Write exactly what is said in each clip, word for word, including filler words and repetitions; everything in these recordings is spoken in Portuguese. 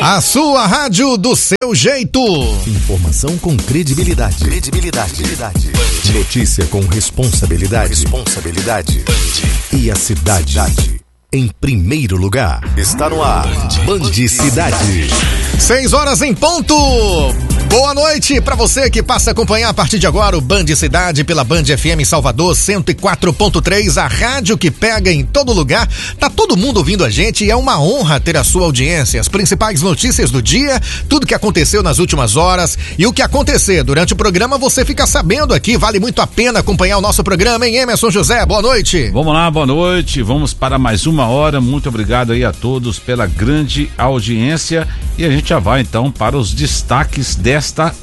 A sua rádio do seu jeito. Informação com credibilidade. Credibilidade. Credibilidade. Notícia com responsabilidade. Responsabilidade. E a cidade em primeiro lugar. Está no ar. Band Cidade. Seis horas em ponto. Boa noite para você que passa a acompanhar a partir de agora o Band Cidade pela Band F M Salvador cento e quatro ponto três, a rádio que pega em todo lugar. Tá todo mundo ouvindo a gente e é uma honra ter a sua audiência. As principais notícias do dia, tudo que aconteceu nas últimas horas e o que acontecer durante o programa você fica sabendo aqui. Vale muito a pena acompanhar o nosso programa, hein, Emerson José? Boa noite. Vamos lá, boa noite. Vamos para mais uma hora. Muito obrigado aí a todos pela grande audiência e a gente já vai então para os destaques desta Esta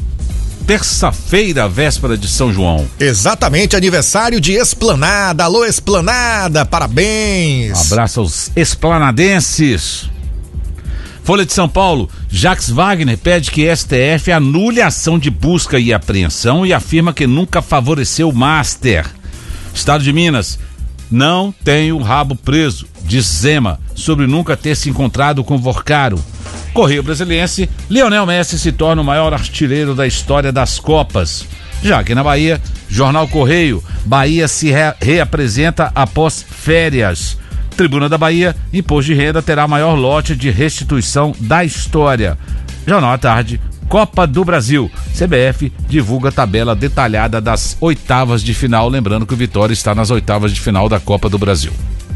terça-feira, véspera de São João. Exatamente, aniversário de Esplanada. Alô, Esplanada, parabéns. Um abraço aos esplanadenses. Folha de São Paulo, Jacques Wagner pede que S T F anule a ação de busca e apreensão e afirma que nunca favoreceu o Master. Estado de Minas, não tem o rabo preso, diz Zema, sobre nunca ter se encontrado com Vorcaro. Correio Brasiliense, Lionel Messi se torna o maior artilheiro da história das Copas. Já aqui na Bahia, Jornal Correio, Bahia se re- reapresenta após férias. Tribuna da Bahia, imposto de renda terá maior lote de restituição da história. Jornal à Tarde, Copa do Brasil, C B F divulga tabela detalhada das oitavas de final, lembrando que o Vitória está nas oitavas de final da Copa do Brasil.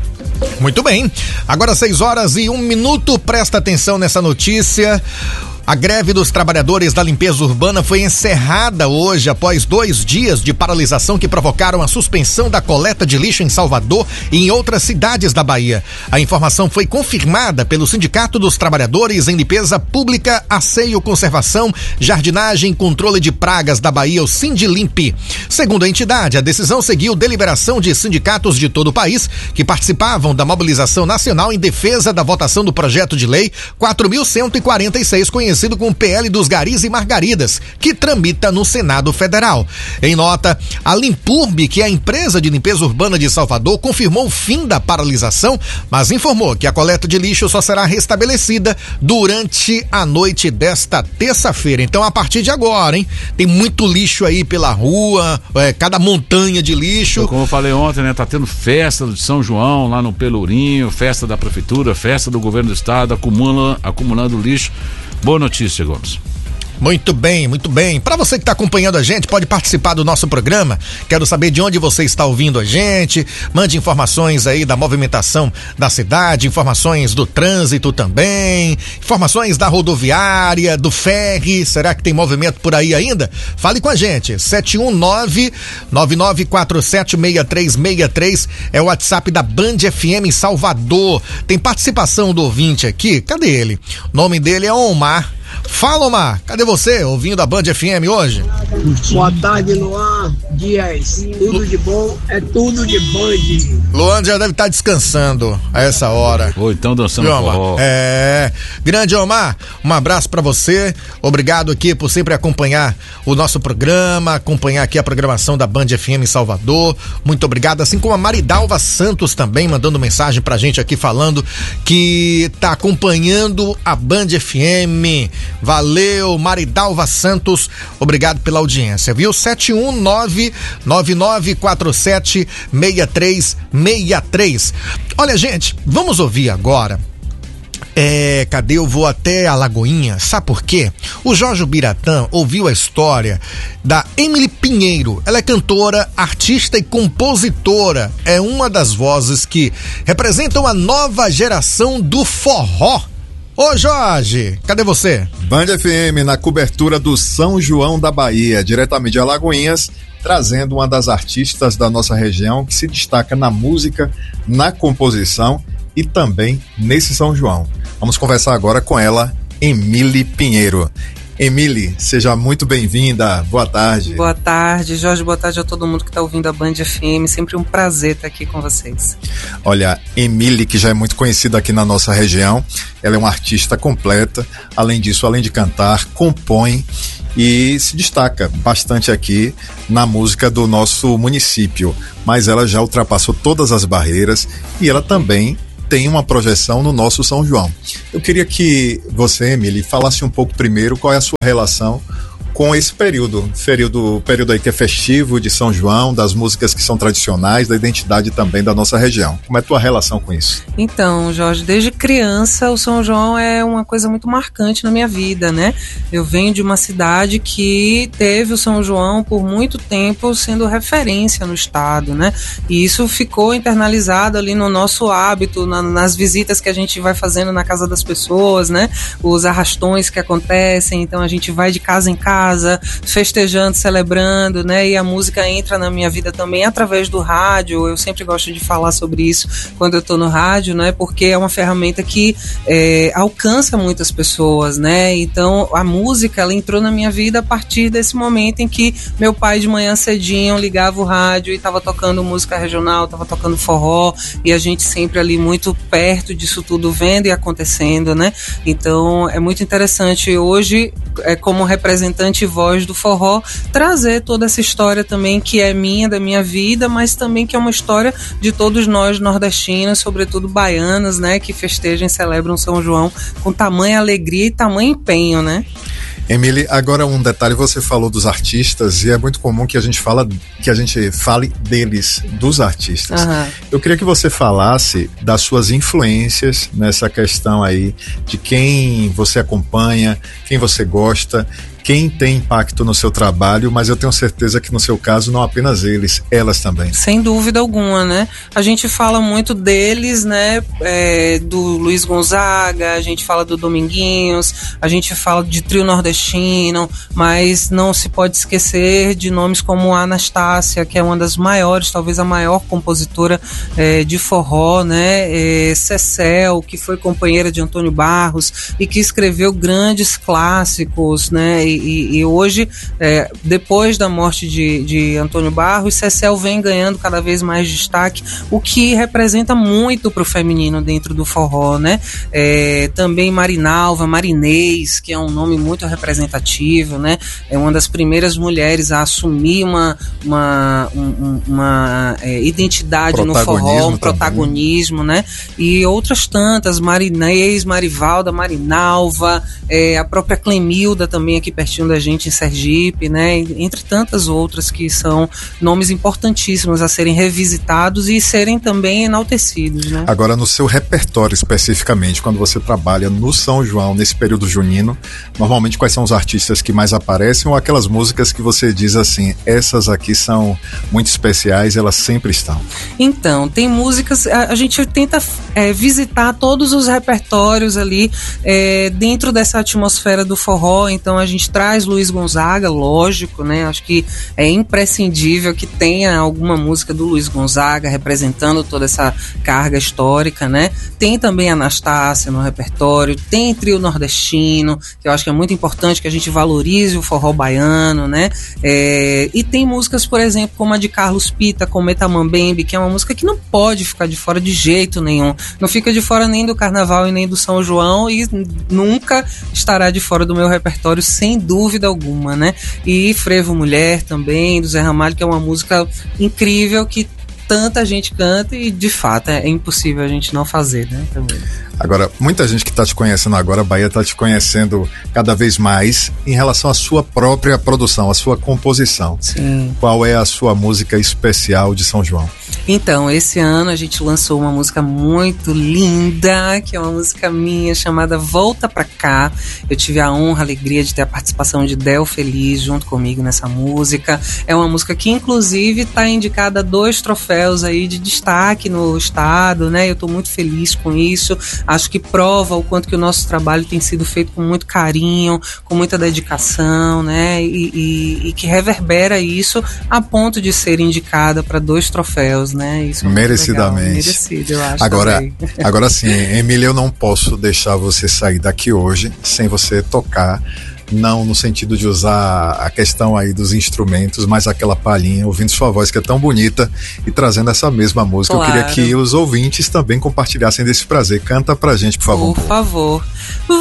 Muito bem, agora seis horas e um minuto, presta atenção nessa notícia. A greve dos trabalhadores da limpeza urbana foi encerrada hoje após dois dias de paralisação que provocaram a suspensão da coleta de lixo em Salvador e em outras cidades da Bahia. A informação foi confirmada pelo Sindicato dos Trabalhadores em Limpeza Pública, Asseio, Conservação, Jardinagem e Controle de Pragas da Bahia, o Sindilimp. Segundo a entidade, a decisão seguiu deliberação de sindicatos de todo o país que participavam da mobilização nacional em defesa da votação do projeto de lei quatro mil cento e quarenta e seis, conhecido conhecido como P L dos Garis e Margaridas, que tramita no Senado Federal. Em nota, a Limpurb, que é a empresa de limpeza urbana de Salvador, confirmou o fim da paralisação, mas informou que a coleta de lixo só será restabelecida durante a noite desta terça-feira. Então, a partir de agora, hein? Tem muito lixo aí pela rua, é, cada montanha de lixo. Como eu falei ontem, né? Tá tendo festa de São João lá no Pelourinho, festa da prefeitura, festa do governo do estado, acumula, acumulando lixo. Boa notícia, Gomes. Muito bem, muito bem. Para você que está acompanhando a gente, pode participar do nosso programa. Quero saber de onde você está ouvindo a gente. Mande informações aí da movimentação da cidade, informações do trânsito também, informações da rodoviária, do ferry. Será que tem movimento por aí ainda? Fale com a gente. sete um nove, nove nove quatro sete, seis três seis três é o WhatsApp da Band F M Salvador. Tem participação do ouvinte aqui. Cadê ele? O nome dele é Omar. Fala, Omar, cadê você ouvindo a Band F M hoje? Boa tarde, Luan Dias. Tudo de bom, é tudo de Band. Luan já deve estar descansando a essa hora. Ou então dançando forró. É, grande Omar, um abraço pra você. Obrigado aqui por sempre acompanhar o nosso programa, acompanhar aqui a programação da Band F M Salvador. Muito obrigado, assim como a Maridalva Santos também mandando mensagem pra gente aqui falando que tá acompanhando a Band F M. Valeu, Maridalva Santos, obrigado pela audiência, viu? sete um nove, nove nove quatro sete, seis três seis três. Olha, gente, vamos ouvir agora. É, cadê? Eu vou até a Lagoinha, sabe por quê? O Jorge Biratã ouviu a história da Emily Pinheiro. Ela é cantora, artista e compositora. É uma das vozes que representam a nova geração do forró. Ô Jorge, cadê você? Band F M na cobertura do São João da Bahia, diretamente de Alagoinhas, trazendo uma das artistas da nossa região que se destaca na música, na composição e também nesse São João. Vamos conversar agora com ela, Emily Pinheiro. Emily, seja muito bem-vinda, boa tarde. Boa tarde, Jorge, boa tarde a todo mundo que está ouvindo a Band F M, sempre um prazer estar aqui com vocês. Olha, Emily, que já é muito conhecida aqui na nossa região, ela é uma artista completa, além disso, além de cantar, compõe e se destaca bastante aqui na música do nosso município, mas ela já ultrapassou todas as barreiras e ela também tem uma projeção no nosso São João. Eu queria que você, Emily, falasse um pouco primeiro qual é a sua relação com esse período, período, período aí que é festivo de São João, das músicas que são tradicionais, da identidade também da nossa região. Como é a tua relação com isso? Então, Jorge, desde criança o São João é uma coisa muito marcante na minha vida, né? Eu venho de uma cidade que teve o São João por muito tempo sendo referência no estado, né? E isso ficou internalizado ali no nosso hábito, na, nas visitas que a gente vai fazendo na casa das pessoas, né? Os arrastões que acontecem, então a gente vai de casa em casa, festejando, celebrando, né? E a música entra na minha vida também através do rádio. Eu sempre gosto de falar sobre isso quando eu tô no rádio, né? Porque é uma ferramenta que é, alcança muitas pessoas, né? Então a música, ela entrou na minha vida a partir desse momento em que meu pai de manhã cedinho ligava o rádio e tava tocando música regional, tava tocando forró, e a gente sempre ali muito perto disso tudo, vendo e acontecendo, né? Então é muito interessante hoje, é, como representante e voz do forró, trazer toda essa história também que é minha, da minha vida, mas também que é uma história de todos nós nordestinos, sobretudo baianos, né, que festejam e celebram São João com tamanha alegria e tamanho empenho, né? Emily, agora um detalhe, você falou dos artistas e é muito comum que a gente fala, que a gente fale deles, dos artistas. Uhum. Eu queria que você falasse das suas influências nessa questão aí, de quem você acompanha, quem você gosta, quem tem impacto no seu trabalho, mas eu tenho certeza que no seu caso não apenas eles, elas também. Sem dúvida alguma, né? A gente fala muito deles, né? É, do Luiz Gonzaga, a gente fala do Dominguinhos, a gente fala de trio nordestino, mas não se pode esquecer de nomes como a Anastácia, que é uma das maiores, talvez a maior compositora é, de forró, né? É, Cecel, que foi companheira de Antônio Barros e que escreveu grandes clássicos, né? E, e hoje, é, depois da morte de, de Antônio Barros, Cecel vem ganhando cada vez mais destaque, o que representa muito para o feminino dentro do forró, né? É, também Marinalva, Marinês, que é um nome muito representativo, né? É uma das primeiras mulheres a assumir uma, uma, um, uma é, identidade no forró, um protagonismo, também, né? E outras tantas, Marinês, Marivalda, Marinalva, é, a própria Clemilda também aqui pertinho da gente em Sergipe, né? Entre tantas outras que são nomes importantíssimos a serem revisitados e serem também enaltecidos, né? Agora, no seu repertório especificamente, quando você trabalha no São João, nesse período junino, normalmente quais são os artistas que mais aparecem ou aquelas músicas que você diz assim, essas aqui são muito especiais, elas sempre estão? Então, tem músicas, a, a gente tenta é, visitar todos os repertórios ali é, dentro dessa atmosfera do forró, então a gente traz Luiz Gonzaga, lógico, né? Acho que é imprescindível que tenha alguma música do Luiz Gonzaga representando toda essa carga histórica, né? Tem também Anastácia no repertório, tem trio nordestino, que eu acho que é muito importante que a gente valorize o forró baiano, né? É, e tem músicas, por exemplo, como a de Carlos Pita, com Metamambembe, que é uma música que não pode ficar de fora de jeito nenhum. Não fica de fora nem do Carnaval e nem do São João e nunca estará de fora do meu repertório, sem dúvida alguma, né? E Frevo Mulher também, do Zé Ramalho, que é uma música incrível que tanta gente canta e de fato é impossível a gente não fazer, né? Também. Agora, muita gente que está te conhecendo agora, a Bahia está te conhecendo cada vez mais em relação à sua própria produção, à sua composição. Sim. Qual é a sua música especial de São João? Então, esse ano a gente lançou uma música muito linda, que é uma música minha, chamada Volta Pra Cá. Eu tive a honra, a alegria de ter a participação de Del Feliz junto comigo nessa música. É uma música que, inclusive, está indicada a dois troféus aí de destaque no estado, né? Eu estou muito feliz com isso. Acho que prova o quanto que o nosso trabalho tem sido feito com muito carinho, com muita dedicação, né? E, e, e que reverbera isso a ponto de ser indicada para dois troféus, né? Isso é merecidamente. Merecido, eu acho. Agora, também. agora sim, Emily, eu não posso deixar você sair daqui hoje sem você tocar, não no sentido de usar a questão aí dos instrumentos, mas aquela palhinha, ouvindo sua voz que é tão bonita e trazendo essa mesma música. Claro. Eu queria que os ouvintes também compartilhassem desse prazer. Canta pra gente, por favor. Por favor.